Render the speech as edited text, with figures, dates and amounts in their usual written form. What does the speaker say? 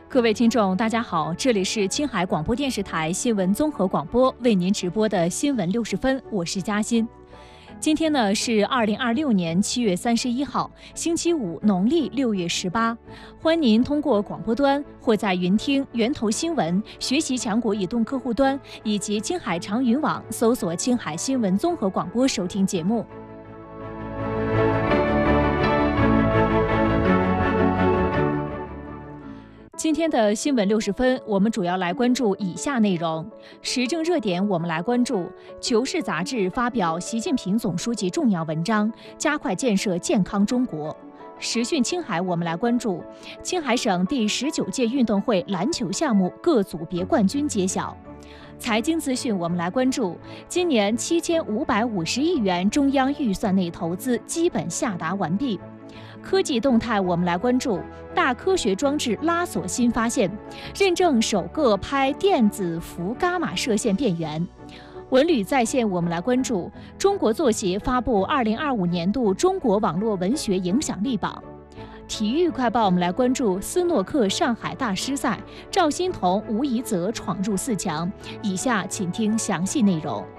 各位听众，大家好，这里是青海广播电视台新闻综合广播为您直播的新闻60分，我是嘉欣。今天呢是2026年7月31号，星期五，农历6月18。欢迎您通过广播端或在云听、源头新闻、学习强国移动客户端以及青海长云网搜索青海新闻综合广播收听节目。今天的新闻60分，我们主要来关注以下内容：时政热点，我们来关注《求是》杂志发表习近平总书记重要文章，加快建设健康中国。时讯青海，我们来关注青海省第19届运动会篮球项目各组别冠军揭晓。财经资讯，我们来关注今年7550亿元中央预算内投资基本下达完毕。科技动态，我们来关注大科学装置拉索新发现，认证首个拍电子伏伽马射线电源。文旅在线，我们来关注中国作协发布2025年度中国网络文学影响力榜。体育快报，我们来关注斯诺克上海大师赛，赵心童、吴怡泽闯入4强。以下请听详细内容。